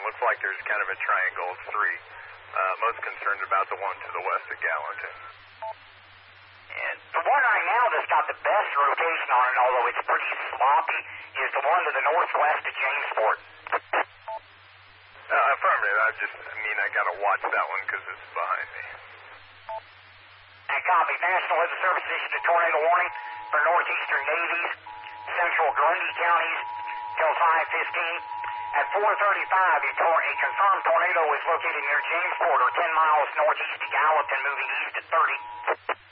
Looks like there's kind of a triangle of three. Most concerned about the one to the west of Gallatin. And the one right now that's got the best rotation on it, although it's pretty sloppy, is the one to the northwest of Jamesport. Affirmative. I gotta watch that one because it's behind me. And copy. National Weather Service issued a tornado warning for northeastern Davies, central Grundy counties till 5:15. At 4:35, a confirmed tornado is located near Jamesport, or 10 miles northeast of Gallatin, moving east at 30.